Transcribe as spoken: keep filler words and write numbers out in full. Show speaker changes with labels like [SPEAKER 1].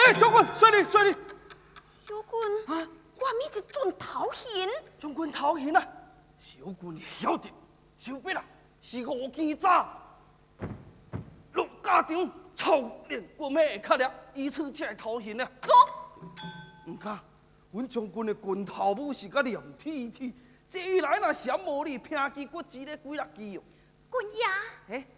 [SPEAKER 1] 利，将军，随你，随你。
[SPEAKER 2] 小军，啊，我咪一阵头晕。
[SPEAKER 1] 将军头晕啊！小军晓得，小兵啊，是五更早，陆家场操练过咩较了，以此才会头晕啊。
[SPEAKER 2] 走。
[SPEAKER 1] 唔敢，阮将军的拳头武是甲练铁铁，这一来若闪无你，拼机骨折咧几落支哦。
[SPEAKER 2] 军爷，
[SPEAKER 1] 哎。